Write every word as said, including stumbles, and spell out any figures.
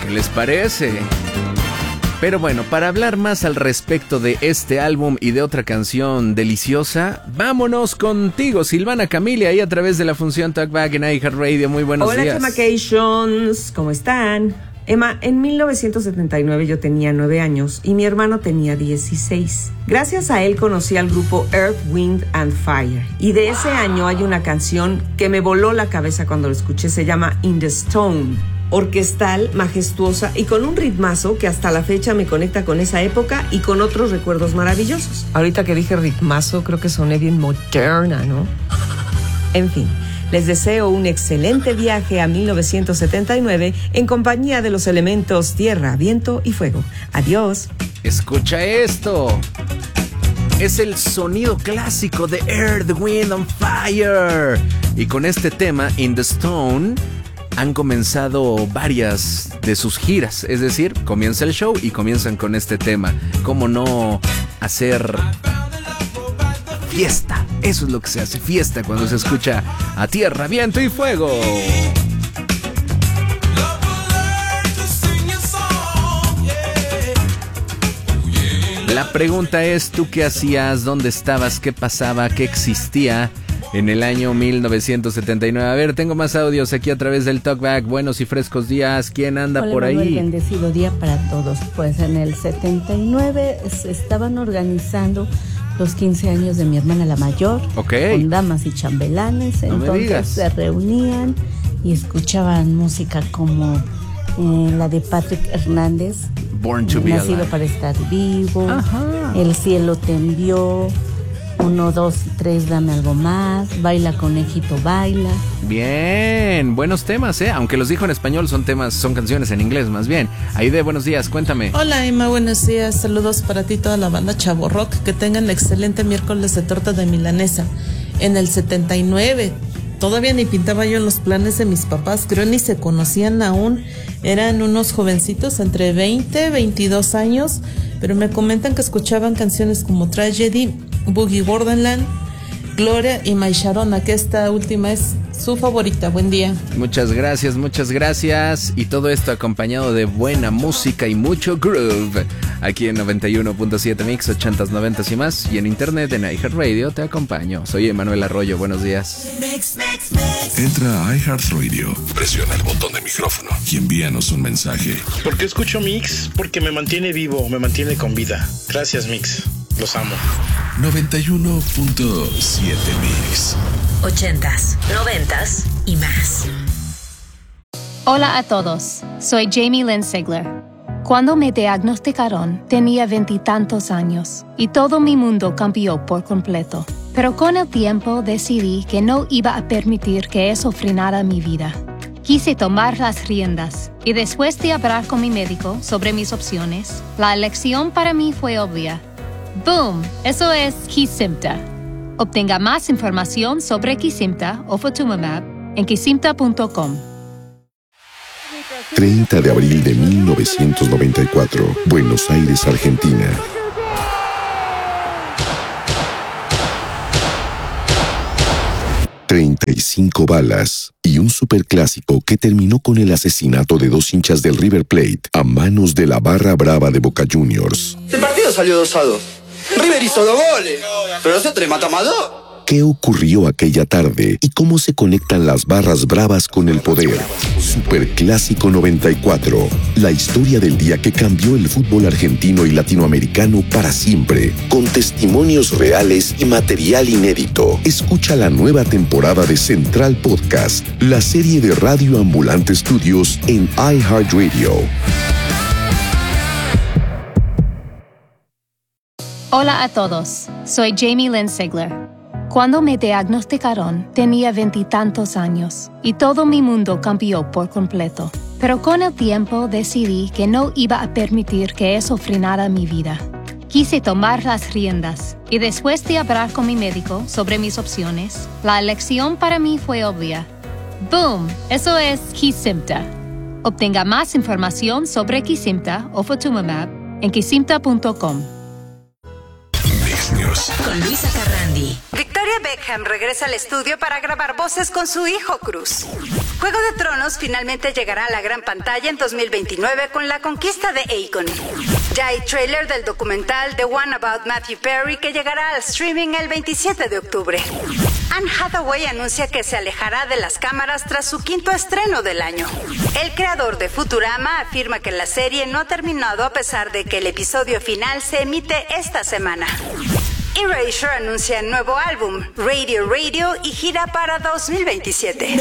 ¿Qué les parece? Pero bueno, para hablar más al respecto de este álbum y de otra canción deliciosa, vámonos contigo, Silvana Camille, ahí a través de la función Talkback en iHeartRadio. Muy buenos Hola, días. Hola, Chamacations, ¿cómo están? Emma, en mil novecientos setenta y nueve yo tenía nueve años y mi hermano tenía dieciséis. Gracias a él conocí al grupo Earth, Wind and Fire. Y de ese año hay una canción que me voló la cabeza cuando lo escuché, se llama In the Stone. Orquestal, majestuosa y con un ritmazo que hasta la fecha me conecta con esa época y con otros recuerdos maravillosos. Ahorita que dije ritmazo, creo que soné bien moderna, ¿no? En fin, les deseo un excelente viaje a mil novecientos setenta y nueve en compañía de los elementos tierra, viento y fuego. Adiós. Escucha esto. Es el sonido clásico de Earth, Wind and Fire. Y con este tema, In the Stone, han comenzado varias de sus giras. Es decir, comienza el show y comienzan con este tema. ¿Cómo no hacer fiesta? Eso es lo que se hace, fiesta, cuando se escucha a tierra, viento y fuego. La pregunta es, ¿tú qué hacías? ¿Dónde estabas? ¿Qué pasaba? ¿Qué existía en el año mil novecientos setenta y nueve? A ver, tengo más audios aquí a través del Talkback. Buenos y frescos días. ¿Quién anda Hola, por ahí? Manuel, bendecido día para todos. Pues en el setenta y nueve se estaban organizando los quince años de mi hermana la mayor, okay, con damas y chambelanes. No Entonces se reunían y escuchaban música como eh, la de Patrick Hernández, Born to be Nacido Alive. para estar vivo. Ajá. El cielo te envió. Uno, dos y tres, dame algo más. Baila, conejito, baila. Bien, buenos temas, ¿eh? Aunque los dijo en español, son temas, son canciones en inglés, más bien. Aide, buenos días, cuéntame. Hola, Emma, buenos días. Saludos para ti, toda la banda Chavo Rock. Que tengan excelente miércoles de torta de milanesa. En el setenta y nueve, todavía ni pintaba yo en los planes de mis papás. Creo ni se conocían aún. Eran unos jovencitos entre veinte, veintidós años. Pero me comentan que escuchaban canciones como Tragedy, Boogie Borderland, Gloria y My Sharona, que esta última es su favorita. Buen día. Muchas gracias, muchas gracias. Y todo esto acompañado de buena música y mucho groove. Aquí en noventa y uno punto siete Mix, ochentas, noventas y más. Y en internet en iHeartRadio te acompaño. Soy Emanuel Arroyo, buenos días. Entra a iHeartRadio, presiona el botón de micrófono y envíanos un mensaje. ¿Por qué escucho Mix? Porque me mantiene vivo, me mantiene con vida. Gracias, Mix. Los amo. noventa y uno punto siete Mix. Ochentas, noventas y más. Hola a todos, soy Jamie Lynn Sigler. Cuando me diagnosticaron, tenía veintitantos años y todo mi mundo cambió por completo. Pero con el tiempo decidí que no iba a permitir que eso frenara mi vida. Quise tomar las riendas y después de hablar con mi médico sobre mis opciones, la elección para mí fue obvia. ¡Boom! Eso es Kesimpta. Obtenga más información sobre Kesimpta o Ofatumumab en kesimpta punto com. treinta de abril de mil novecientos noventa y cuatro, Buenos Aires, Argentina. treinta y cinco balas y un superclásico que terminó con el asesinato de dos hinchas del River Plate a manos de la barra brava de Boca Juniors. El partido salió dos a dos. River hizo dos goles, pero nosotros le matamos a dos. ¿Qué ocurrió aquella tarde y cómo se conectan las barras bravas con el poder? Superclásico noventa y cuatro, la historia del día que cambió el fútbol argentino y latinoamericano para siempre, con testimonios reales y material inédito. Escucha la nueva temporada de Central Podcast, la serie de Radio Ambulante Studios en iHeartRadio. Hola a todos, soy Jamie Lynn Sigler. Cuando me diagnosticaron, tenía veintitantos años y todo mi mundo cambió por completo. Pero con el tiempo decidí que no iba a permitir que eso frenara mi vida. Quise tomar las riendas y después de hablar con mi médico sobre mis opciones, la elección para mí fue obvia. ¡Boom! Eso es Kesimpta. Obtenga más información sobre Kesimpta o Ofatumumab en kesimpta punto com. News. con Luisa Carrandi. Victoria Beckham regresa al estudio para grabar voces con su hijo Cruz. Juego de Tronos finalmente llegará a la gran pantalla en dos mil veintinueve con la conquista de Aegon. Ya hay tráiler del documental The One About Matthew Perry que llegará al streaming el veintisiete de octubre. Anne Hathaway anuncia que se alejará de las cámaras tras su quinto estreno del año. El creador de Futurama afirma que la serie no ha terminado a pesar de que el episodio final se emite esta semana. Erasure anuncia nuevo álbum, Radio Radio, y gira para dos mil veintisiete.